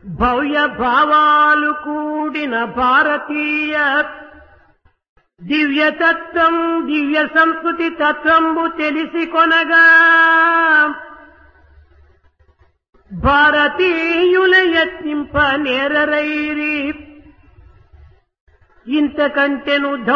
భవ్య భావాలు కూడిన భారతీయ దివ్య తత్వం దివ్య సంస్కృతి తత్వంబు తెలిసి కొనగా భారతీయుల యత్నింప నేరరైరి ఇంతకంటెను